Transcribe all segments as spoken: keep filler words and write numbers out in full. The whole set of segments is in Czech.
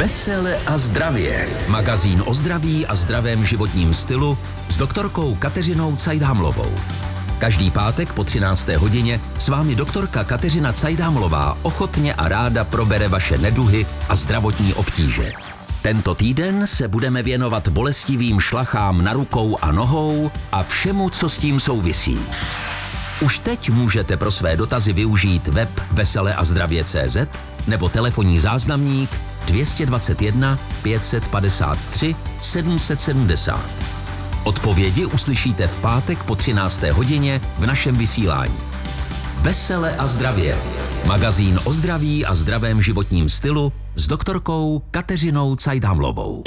Vesele a zdravě. Magazín o zdraví a zdravém životním stylu s doktorkou Kateřinou Cajdhamlovou. Každý pátek po třinácté hodině s vámi doktorka Kateřina Cajdhamlová ochotně a ráda probere vaše neduhy a zdravotní obtíže. Tento týden se budeme věnovat bolestivým šlachám na rukou a nohou a všemu, co s tím souvisí. Už teď můžete pro své dotazy využít web vesele a zdravě tečka cé zet nebo telefonní záznamník dvě stě dvacet jedna pět set padesát tři sedm set sedmdesát. Odpovědi uslyšíte v pátek po třinácté hodině v našem vysílání. Vesele a zdravě. Magazín o zdraví a zdravém životním stylu s doktorkou Kateřinou Cajdhamlovou.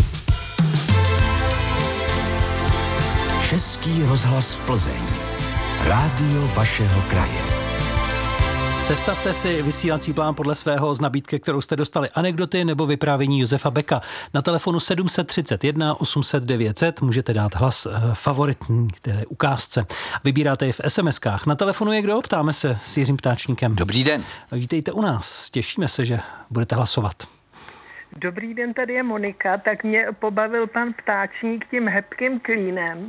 Český rozhlas Plzeň. Rádio vašeho kraje. Sestavte si vysílací plán podle svého z nabídky, kterou jste dostali, anekdoty nebo vyprávění Josefa Beka. Na telefonu sedm set třicet jedna osm set devět set můžete dát hlas favoritní které ukázce. Vybíráte je v es em eskách. Na telefonu je kdo? Ptáme se s Jiřím Ptáčníkem. Dobrý den. Vítejte u nás. Těšíme se, že budete hlasovat. Dobrý den, tady je Monika, tak mě pobavil pan Ptáčník tím hebkým klínem.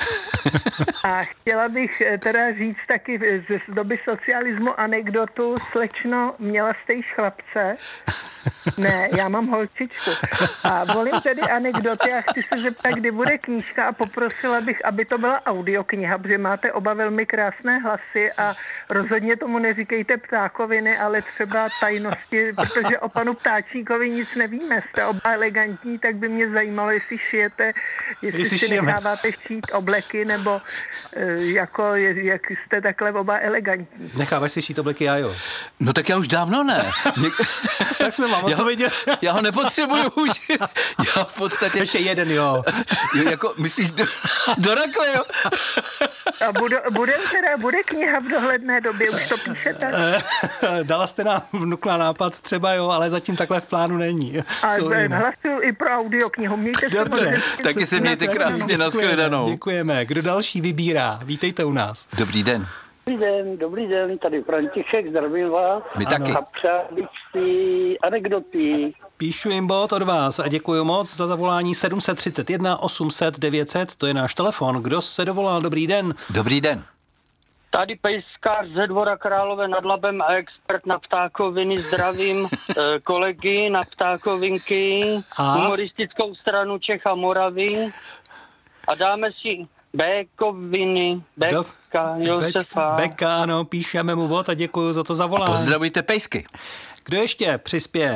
A chtěla bych teda říct taky z doby socialismu anekdotu. Slečno, měla jste již chlapce? Ne, já mám holčičku. A volím tedy anekdoty a chci se zeptat, kdy bude knížka a poprosila bych, aby to byla audiokniha, protože máte oba velmi krásné hlasy a rozhodně tomu neříkejte ptákoviny, ale třeba tajnosti, protože o panu Ptáčníkovi nic nevíme. Jste oba elegantní, tak by mě zajímalo, jestli šijete, jestli, jestli si šijeme. Necháváte šít obleky, nebo jako, jak jste takhle oba elegantní. Necháváš si šít obleky, já jo. No tak já už dávno ne. Tak jsme vám odpověděli. Já, já ho nepotřebuju už. Já v podstatě... Ještě jeden, jo. jo jako, myslíš do, do rakve, jo? A bude, bude, teda, bude kniha v dohledné době, už to píšete? Dala jste nám vnukla nápad třeba, jo, ale zatím takhle v plánu není. A hlasuju i pro audioknihu. Mějte se. Dobře. Taky se mějte krásně, nashledanou. Děkujeme. Kdo další vybírá? Vítejte u nás. Dobrý den. Dobrý den, dobrý den, tady František, zdravím vás. My taky. A přál bych si anekdoty. Píšu jim bod od vás a děkuji moc za zavolání sedm set třicet jedna osm set devět set, to je náš telefon. Kdo se dovolal? Dobrý den. Dobrý den. Tady pejskář ze Dvora Králové nad Labem a expert na ptákoviny, zdravím kolegy na ptákovinky, a? humoristickou stranu Čech a Moravy a dáme si Békoviny, Beka, Josefa. Beka, ano, píšeme mu bod a děkuji za to zavolání. A pozdravujte pejsky. Kdo ještě přispěje?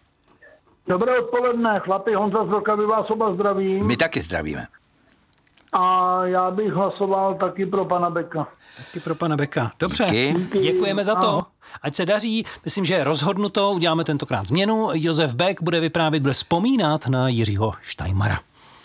Dobré odpoledne, chlapi, Honza z Vlka, vás oba zdravím. My taky zdravíme. A já bych hlasoval taky pro pana Beka. Taky pro pana Beka. Dobře, Díky. Děkujeme za to. Aha. Ať se daří, myslím, že je rozhodnuto, uděláme tentokrát změnu. Josef Bek bude vyprávět, bude vzpomínat na Jiřího Štajmara.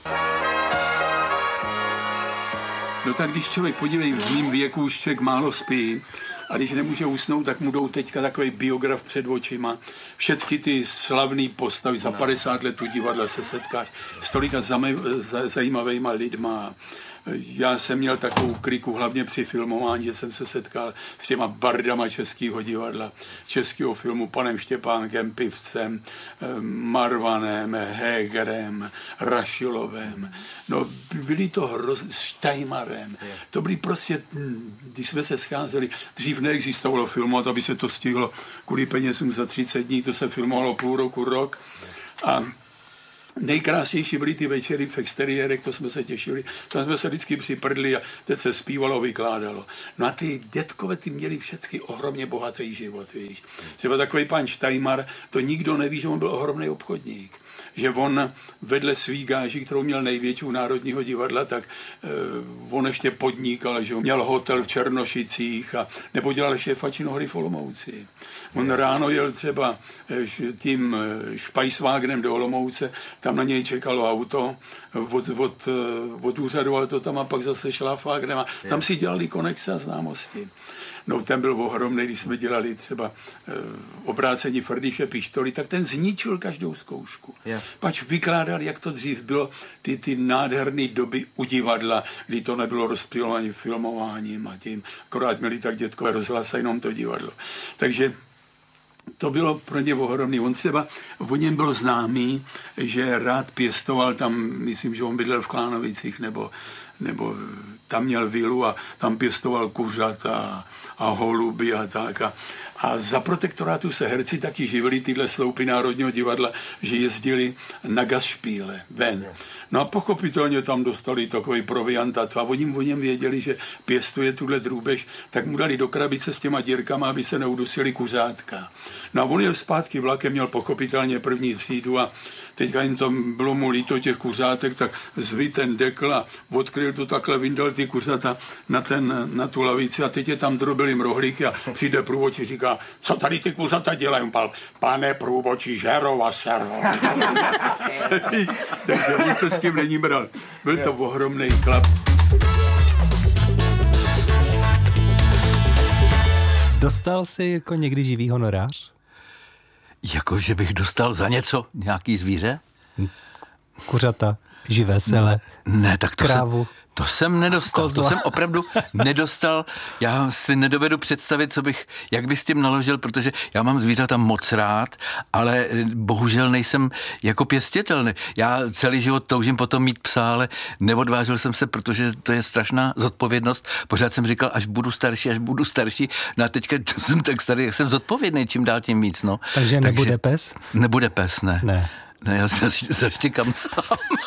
No tak když člověk, podívej, v mým věku už člověk málo spí a když nemůže usnout, tak mu jdou teďka takový biograf před očima. Všechny ty slavné postavy, za padesát let u divadla se setkáš s tolika zajímavýma lidma. Já jsem měl takovou kliku, hlavně při filmování, že jsem se setkal s těma bardama českého divadla, českého filmu, panem Štěpánkem, Pivcem, Marvanem, Hegerem, Rašilovem. No, byli to hroz... Štajmarem. To byli prostě, když jsme se scházeli, dřív neexistovalo filmovat, aby se to stihlo kvůli penězům za třicet dní, to se filmovalo půl roku, rok. A nejkrásnější byly ty večery v exteriérech, to jsme se těšili, tam jsme se vždycky připrdli a teď se zpívalo, vykládalo. No a ty dětkové, ty měli všechny ohromně bohatý život, víš. Třeba takový pan Štajmar, to nikdo neví, že on byl ohromný obchodník. Že on vedle svý gáží, kterou měl největší u Národního divadla, tak eh, on ještě podnikal, že měl hotel v Černošicích a nebo dělal šéfa Činohry v Olomouci. On ráno jel třeba tím Špajsvágnem do Olomouce, tam na něj čekalo auto, od, od, od úřadu to tam a pak zase šláfágnem a tam si dělali konexe a známosti. No ten byl ohromný, když jsme dělali třeba e, obrácení Frdiše Pištoly, tak ten zničil každou zkoušku. Yeah. Pač vykládal, jak to dřív bylo, ty, ty nádherné doby u divadla, kdy to nebylo rozptylované filmováním a tím, akorát měli tak dětkové rozhlas a jenom to divadlo. Takže to bylo pro ně ohromný. On třeba, o něm byl známý, že rád pěstoval tam, myslím, že on bydlel v Klánovicích, nebo, nebo tam měl vilu a tam pěstoval kuřata a holuby a tak. A, a za protektorátu se herci taky živili, tyhle sloupy Národního divadla, že jezdili na Gastspiele ven. No a pochopitelně tam dostali takový proviant a to a oni o něm věděli, že pěstuje tuhle drůbež, tak mu dali do krabice s těma dírkama, aby se neudusili kuřátka. No a on jel zpátky vlakem, měl pochopitelně první třídu a teďka jim tam bylo mu líto těch kuřátek, tak zvy ten dekl a odkryl to takhle, vyndal ty kuřata na, ten, na tu lavici a teď je tam drobili rohlíky a přijde průvodčí, říká, co tady ty kuřata dělají? Pal, pane průvodčí, žerova sero. Takže on se s tím není bral. Byl to ohromný chlap. Dostal jsi jako někdy živý honorář? Jako, že bych dostal za něco nějaký zvíře? Kuřata, živé sele, ne, tak to krávu. Jsem, to jsem nedostal, kozla. To jsem opravdu nedostal. Já si nedovedu představit, co bych, jak bych s tím naložil, protože já mám zvířata moc rád, ale bohužel nejsem jako pěstitel. Já celý život toužím potom mít psa, ale neodvážil jsem se, protože to je strašná zodpovědnost. Pořád jsem říkal, až budu starší, až budu starší. No a teďka jsem tak starý, jak jsem zodpovědný, čím dál tím víc. No. Takže, Takže nebude pes? Nebude pes, ne. Ne. Ne, já se zaštěkám sám.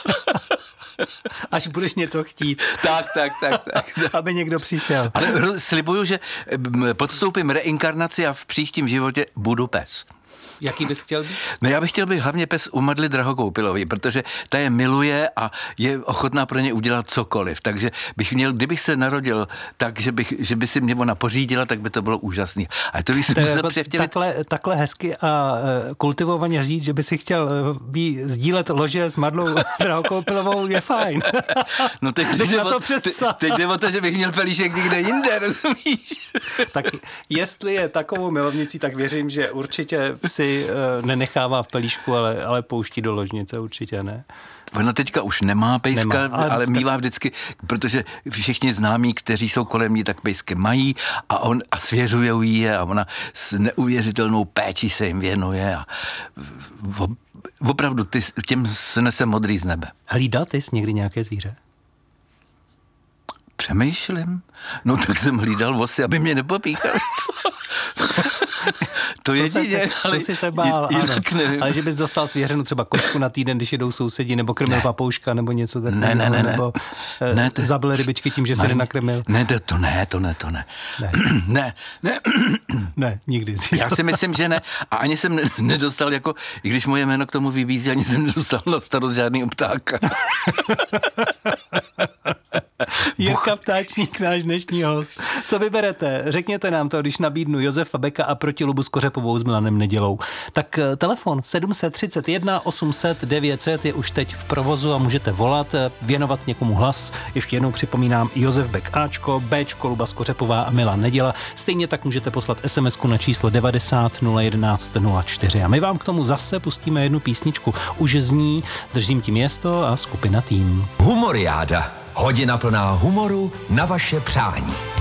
Až budeš něco chtít. Tak, tak, tak, tak. Aby někdo přišel. Ale slibuju, že podstoupím reinkarnaci a v příštím životě budu pes. Jaký bys chtěl být? No já bych chtěl být hlavně pes u Madly Drahokoupilový, protože ta je miluje a je ochotná pro ně udělat cokoliv. Takže bych měl, kdybych se narodil tak, že, bych, že by si mě ona pořídila, tak by to bylo úžasný. A to bych si musel jako převtělit. Takhle, takhle hezky a kultivovaně říct, že by si chtěl být, sdílet lože s Madlou Drahokoupilovou, je fajn. No teď jde, o, te, teď jde o to, že bych měl pelíšek někde jinde, rozumíš? Tak jestli je takovou milovnicí, tak věřím, že určitě si nenechává v pelíšku, ale, ale pouští do ložnice, určitě ne. Ona teďka už nemá pejska, nemá, ale, ale mívá tak... vždycky, protože všichni známí, kteří jsou kolem ní, tak pejsky mají a, on, a svěřujou jí a ona s neuvěřitelnou péčí se jim věnuje a opravdu ty, těm se nese modrý z nebe. Hlídal ty jsi někdy nějaké zvíře? Přemýšlím. No tak jsem hlídal vosy, aby mě nepopíchali. To jedině, ale to si se bál, jinak ano. Nevím. Ale že bys dostal svěřenu třeba kočku na týden, když jedou sousedí, nebo krmil papouška, nebo něco takového, ne, ne, ne, nebo ne. Ne, to... zabil rybičky tím, že se nenakrmil. Ne, to, to ne, to ne, to ne. Ne, ne, ne. ne nikdy. Já si myslím, že ne. A ani jsem nedostal, jako, i když moje jméno k tomu vybízí, ani jsem nedostal na starost žádný ptáka. Jirka Ptáčník, náš dnešní host. Co vyberete? Řekněte nám to, když nabídnu Josefa Beka a proti Lubu Skořepovou s Milanem Nedělou. Tak telefon sedm set třicet jedna osm set devět set je už teď v provozu a můžete volat, věnovat někomu hlas. Ještě jednou připomínám Josef Bek Ačko, Bčko, Luba Skořepová a Milan Neděla. Stejně tak můžete poslat SMSku na číslo devadesát nula jedenáct nula čtyři. A my vám k tomu zase pustíme jednu písničku. Už zní Držím ti město a skupina Tým. Humoriáda. Hodina plná humoru na vaše přání.